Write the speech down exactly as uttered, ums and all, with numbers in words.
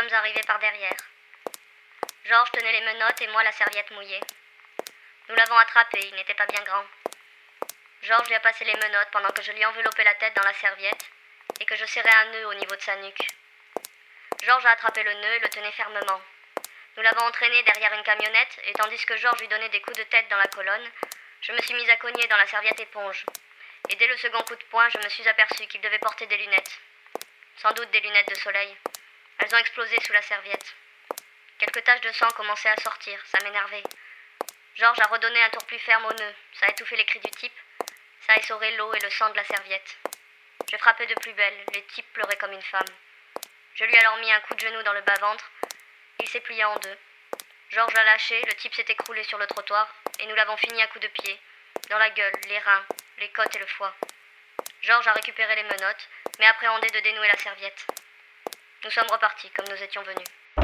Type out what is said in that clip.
sommes arrivés par derrière. Georges tenait les menottes et moi la serviette mouillée. Nous l'avons attrapé, il n'était pas bien grand. Georges lui a passé les menottes pendant que je lui enveloppais la tête dans la serviette et que je serrais un nœud au niveau de sa nuque. Georges a attrapé le nœud et le tenait fermement. Nous l'avons entraîné derrière une camionnette et tandis que Georges lui donnait des coups de tête dans la colonne, je me suis mise à cogner dans la serviette éponge. Et dès le second coup de poing, je me suis aperçue qu'il devait porter des lunettes. Sans doute des lunettes de soleil. Elles ont explosé sous la serviette. Quelques taches de sang commençaient à sortir, ça m'énervait. Georges a redonné un tour plus ferme au nœud, ça a étouffé les cris du type, ça a essoré l'eau et le sang de la serviette. J'ai frappé de plus belle, le type pleurait comme une femme. Je lui ai alors mis un coup de genou dans le bas-ventre, il s'est plié en deux. Georges l'a lâché, le type s'est écroulé sur le trottoir, et nous l'avons fini à coups de pied, dans la gueule, les reins, les côtes et le foie. Georges a récupéré les menottes, mais appréhendé de dénouer la serviette. Nous sommes repartis, comme nous étions venus.